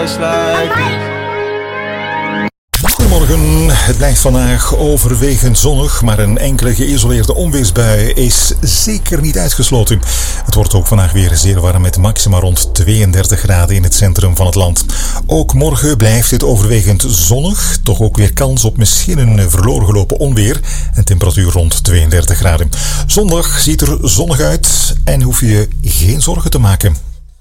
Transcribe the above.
Goedemorgen, het blijft vandaag overwegend zonnig, maar een enkele geïsoleerde onweersbui is zeker niet uitgesloten. Het wordt ook vandaag weer zeer warm met maxima rond 32 graden in het centrum van het land. Ook morgen blijft het overwegend zonnig, toch ook weer kans op misschien een verloren gelopen onweer en temperatuur rond 32 graden. Zondag ziet er zonnig uit en hoef je geen zorgen te maken.